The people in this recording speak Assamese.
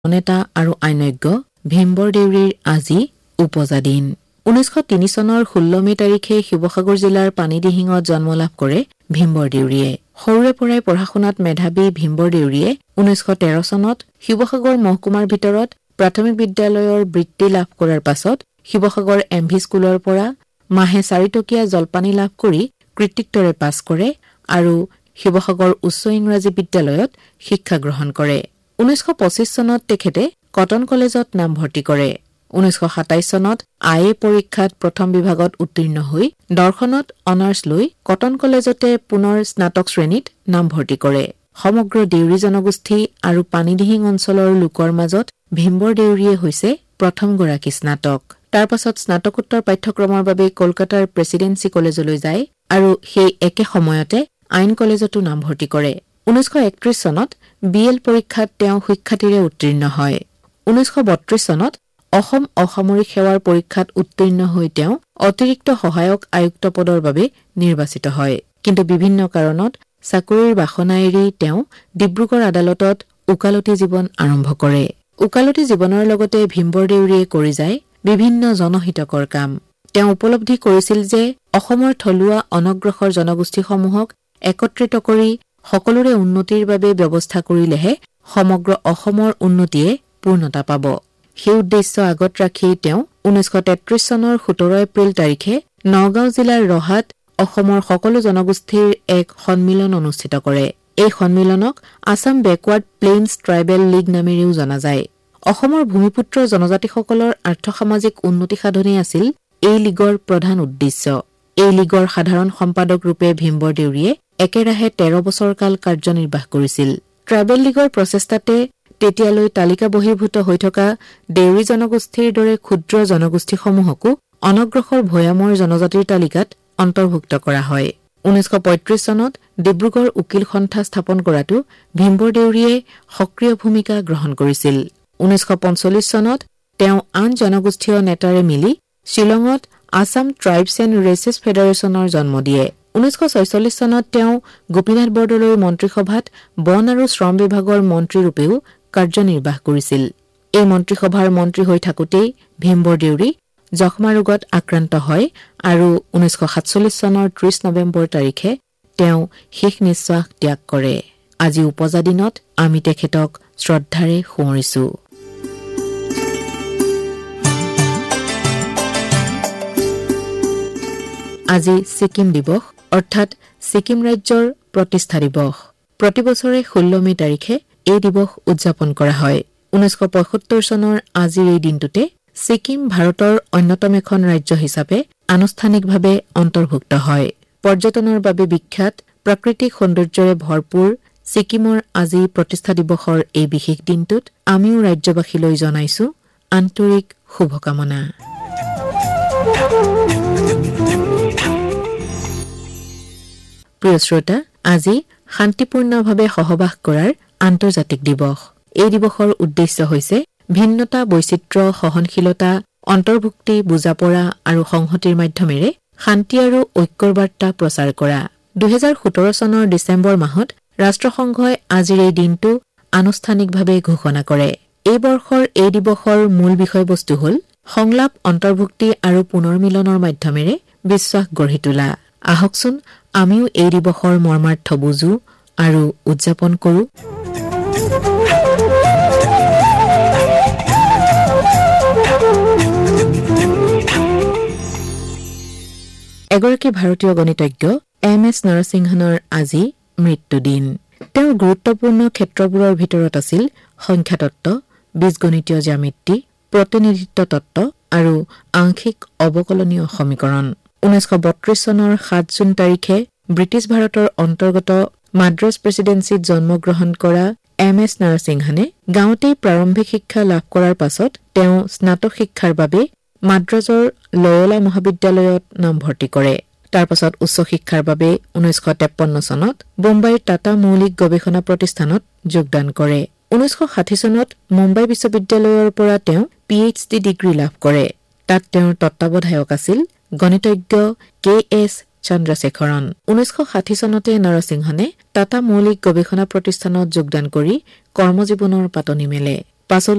নেতা আৰু আইনজ্ঞ ভীমবৰ দেউৰীৰ আজি উপজা দিন। 1903 চনৰ 16 মে তাৰিখে শিৱসাগৰ জিলাৰ পানীদিহিঙত জন্ম লাভ কৰে ভীমবৰ দেউৰীয়ে। সৰুৰে পৰাই পঢ়া-শুনাত মেধাৱী ভীমবৰ দেউৰীয়ে 1913 চনত শিৱসাগৰ মহকুমাৰ ভিতৰত প্ৰাথমিক বিদ্যালয়ৰ বৃত্তি লাভ কৰাৰ পাছত শিৱসাগৰ এমভি স্কুলৰ পৰা মাহে 4 টকীয়া জলপানী লাভ কৰি কৃতিত্বৰে পাছ কৰে আৰু শিৱসাগৰ উচ্চ ইংৰাজী বিদ্যালয়ত শিক্ষা গ্ৰহণ কৰে। 1925 চনত তেখেতে কটন কলেজত নামভৰ্তি কৰে। 1927 চনত আইএ পৰীক্ষাত প্ৰথম বিভাগত উত্তীৰ্ণ হৈ দৰ্শনত অনাৰ্ছ লৈ কটন কলেজতে পুনৰ স্নাতক শ্ৰেণীত নামভৰ্তি কৰে। সমগ্ৰ দেউৰী জনগোষ্ঠী আৰু পানীদিহিং অঞ্চলৰ লোকৰ মাজত ভীমবৰ দেউৰীয়ে হৈছে প্ৰথমগৰাকী স্নাতক। তাৰ পাছত স্নাতকোত্তৰ পাঠ্যক্ৰমৰ বাবে কলকাতাৰ প্ৰেছিডেন্সি কলেজলৈ যায় আৰু সেই একে সময়তে আইন কলেজতো নামভৰ্তি কৰে। 1931 চনত BL পৰীক্ষাত তেওঁ সুখ্যাতিৰে উত্তীৰ্ণ হয়। 1932 চনত অসম অসামৰিক সেৱাৰ পৰীক্ষাত উত্তীৰ্ণ হৈ তেওঁ অতিৰিক্ত সহায়ক আয়ুক্ত পদৰ বাবে নিৰ্বাচিত হয়। কিন্তু বিভিন্ন কাৰণত চাকৰিৰ বাসনা এৰি তেওঁ ডিব্ৰুগড় আদালতত ওকালতি জীৱন আৰম্ভ কৰে। ওকালতি জীৱনৰ লগতে ভীমবৰ দেউৰীয়ে কৰি যায় বিভিন্ন জনহিতকৰ কাম। তেওঁ উপলব্ধি কৰিছিল যে অসমৰ থলুৱা অনগ্ৰসৰ জনগোষ্ঠীসমূহক একত্ৰিত কৰি সকলোৰে উন্নতিৰ বাবে ব্যৱস্থা কৰিলেহে সমগ্ৰ অসমৰ উন্নতিয়ে পূৰ্ণতা পাব। সেই উদ্দেশ্য আগত ৰাখি তেওঁ 1933 চনৰ 17 এপ্ৰিল তাৰিখে নগাঁও জিলাৰ ৰহাত অসমৰ সকলো জনগোষ্ঠীৰ এক সন্মিলন অনুষ্ঠিত কৰে। এই সন্মিলনক Assam backward plains tribal league নামেৰেও জনা যায়। অসমৰ ভূমিপুত্ৰ জনজাতিসকলৰ আৰ্থ-সামাজিক উন্নতি সাধনেই আছিল এই লীগৰ প্ৰধান উদ্দেশ্য। এই লীগৰ সাধাৰণ সম্পাদক ৰূপে ভীমবৰ দেউৰীয়ে একেৰাহে 13 বছৰ কাল কাৰ্যনিৰ্বাহ কৰিছিল। ট্ৰাইবেল লীগৰ প্ৰচেষ্টাতে তেতিয়ালৈ তালিকা বহিৰ্ভূত হৈ থকা দেউৰী জনগোষ্ঠীৰ দৰে ক্ষুদ্ৰ জনগোষ্ঠীসমূহকো অনগ্ৰসৰ ভৈয়ামৰ জনজাতিৰ তালিকাত অন্তৰ্ভুক্ত কৰা হয়। 1935 চনত ডিব্ৰুগড় উকিল সন্থা স্থাপন কৰাতো ভীমবৰ দেউৰীয়ে সক্ৰিয় ভূমিকা গ্ৰহণ কৰিছিল। 1945 চনত তেওঁ আন জনগোষ্ঠীয় নেতাৰে মিলি শ্বিলঙত আছাম ট্ৰাইবছ এণ্ড ৰেচেছ ফেডাৰেশ্যনৰ জন্ম দিয়ে। 1946 চনত তেওঁ গোপীনাথ বৰদলৈৰ মন্ত্ৰীসভাত বন আৰু শ্ৰম বিভাগৰ মন্ত্ৰীৰূপেও কাৰ্যনিৰ্বাহ কৰিছিল। এই মন্ত্ৰীসভাৰ মন্ত্ৰী হৈ থাকোঁতেই ভীমবৰ দেউৰী যক্ষ্মা ৰোগত আক্ৰান্ত হয় আৰু 1947 চনৰ 30 নৱেম্বৰ তাৰিখে তেওঁ শেষ নিশ্বাস ত্যাগ কৰে। আজি উপজা দিনত আমি তেখেতক শ্ৰদ্ধাৰে সোঁৱৰিছো। আজি ছিকিম দিৱস অৰ্থাৎ ছিকিম ৰাজ্যৰ প্ৰতিষ্ঠা দিৱস। প্ৰতিবছৰে 16 মে তাৰিখে এই দিৱস উদযাপন কৰা হয়। 1975 চনৰ আজিৰ এই দিনটোতে ছিকিম ভাৰতৰ অন্যতম এখন ৰাজ্য হিচাপে আনুষ্ঠানিকভাৱে অন্তৰ্ভুক্ত হয়। পৰ্যটনৰ বাবে বিখ্যাত প্ৰাকৃতিক সৌন্দৰ্যৰে ভৰপূৰ ছিকিমৰ আজি প্ৰতিষ্ঠা দিৱসৰ এই বিশেষ দিনটোত আমিও ৰাজ্যবাসীলৈ জনাইছো আন্তৰিক শুভকামনা। প্ৰিয় শ্ৰোতা, আজি শান্তিপূৰ্ণভাৱে সহবাস কৰাৰ আন্তৰ্জাতিক দিৱস। এই দিৱসৰ উদ্দেশ্য হৈছে ভিন্নতা, বৈচিত্ৰ্য, সহনশীলতা, অন্তৰ্ভুক্তি, বুজাপৰা আৰু সংহতিৰ মাধ্যমেৰে শান্তি আৰু ঐক্যৰ বাৰ্তা প্ৰচাৰ কৰা। 2017 চনৰ ডিচেম্বৰ মাহত ৰাষ্ট্ৰসংঘই আজিৰ এই দিনটো আনুষ্ঠানিকভাৱে ঘোষণা কৰে। এই বৰ্ষৰ এই দিৱসৰ মূল বিষয়বস্তু হ'ল সংলাপ, অন্তৰ্ভুক্তি আৰু পুনৰ্মিলনৰ মাধ্যমেৰে বিশ্বাস গঢ়ি তোলা। আহকচোন আমিও এই দিৱসৰ মৰ্মাৰ্থ বুজো আৰু উদযাপন কৰো। এগৰাকী ভাৰতীয় গণিতজ্ঞ MS নৰসিংহনৰ আজি মৃত্যুদিন। তেওঁৰ গুৰুত্বপূৰ্ণ ক্ষেত্ৰবোৰৰ ভিতৰত আছিল সংখ্যাতত্ত্ব, বীজগণিতীয় জ্যামিতি, প্ৰতিনিধিত্ব তত্ত্ব আৰু আংশিক অৱকলনীয় সমীকৰণ। 1932 চনৰ 7 জুন তাৰিখে ব্ৰিটিছ ভাৰতৰ অন্তৰ্গত মাদ্ৰাজ প্ৰেছিডেন্সিত জন্মগ্ৰহণ কৰা MS নৰসিংহনে গাঁৱতেই প্ৰাৰম্ভিক শিক্ষা লাভ কৰাৰ পাছত তেওঁ স্নাতক শিক্ষাৰ বাবে মাদ্ৰাজৰ লয়লা মহাবিদ্যালয়ত নামভৰ্তি কৰে। তাৰ পাছত উচ্চ শিক্ষাৰ বাবে 1953 চনত বোম্বাইৰ টাটা মৌলিক গৱেষণা প্ৰতিষ্ঠানত যোগদান কৰে। 1960 চনত মুম্বাই বিশ্ববিদ্যালয়ৰ পৰা তেওঁ PhD ডিগ্ৰী লাভ কৰে। তাত তেওঁৰ তত্ত্বাৱধায়ক আছিল গণিতজ্ঞ KS চন্দ্ৰশেখৰণ। 1960 চনতে নৰসিংহনে টাটা মৌলিক গৱেষণা প্ৰতিষ্ঠানত যোগদান কৰি কৰ্মজীৱনৰ পাতনি মেলে। পাছলৈ